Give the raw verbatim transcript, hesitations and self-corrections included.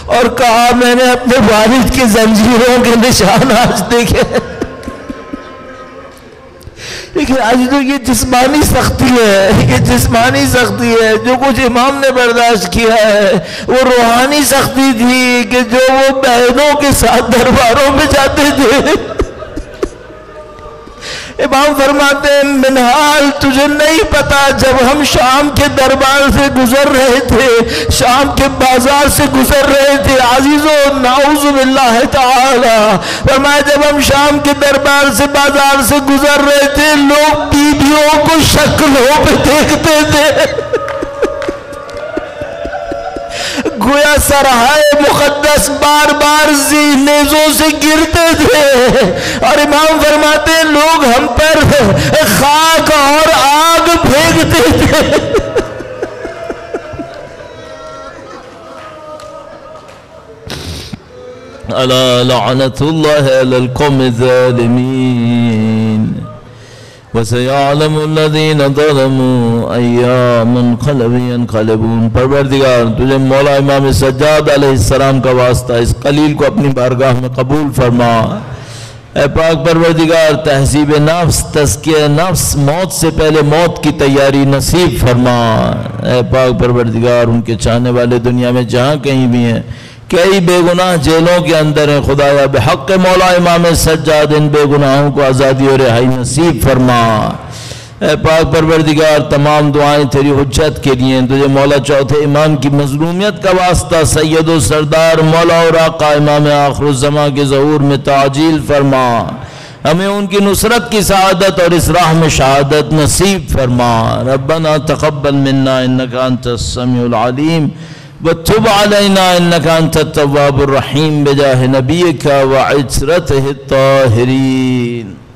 اور کہا میں نے اپنے والد کی زنجیروں کے نشان آج دیکھے. لیکن آج تو یہ جسمانی سختی ہے، یہ جسمانی سختی ہے جو کچھ امام نے برداشت کیا ہے. وہ روحانی سختی تھی کہ جو وہ بہنوں کے ساتھ درباروں میں جاتے تھے. امام فرماتے ہیں منہال تجھے نہیں پتا جب ہم شام کے دربار سے گزر رہے تھے، شام کے بازار سے گزر رہے تھے عزیزو نعوذ باللہ تعالی، فرمایا جب ہم شام کے دربار سے بازار سے گزر رہے تھے لوگ بیویوں کو شکلوں پہ دیکھتے تھے گویا سرحائے مقدس بار بار نیزوں سے گرتے تھے. اور امام فرماتے ہیں لوگ ہم پر خاک اور آگ پھینکتے تھے. الا لعنت اللہ علی القوم الظالمین وَسَيَعْلَمُ الَّذِينَ ظَلَمُوا أَيَّا مُنْقَلَبٍ يَنْقَلِبُونَ. پروردگار تجھے مولا امام سجاد علیہ السلام کا واسطہ اس قلیل کو اپنی بارگاہ میں قبول فرما. اے پاک پروردگار تہذیب نفس، تزکیہ نفس، موت سے پہلے موت کی تیاری نصیب فرما. اے پاک پروردگار ان کے چاہنے والے دنیا میں جہاں کہیں بھی ہیں، کئی بے گناہ جیلوں کے اندر ہیں، خدایا بحق مولا امام سجاد ان بے گناہوں کو آزادی اور رہائی نصیب فرما. اے پاک پروردگار تمام دعائیں تیری حجت کے لیے ہیں. تجھے مولا چوتھے امام کی مظلومیت کا واسطہ سید و سردار مولا اور آقا امام آخر الزمان کے ظہور میں تعجیل فرما. ہمیں ان کی نصرت کی سعادت اور اس راہ میں شہادت نصیب فرما. ربنا تقبل منا انک انت السمیع العلیم وتب علینا انک انت التواب الرحیم بجاہ نبیک وعترتہ الطاہرین.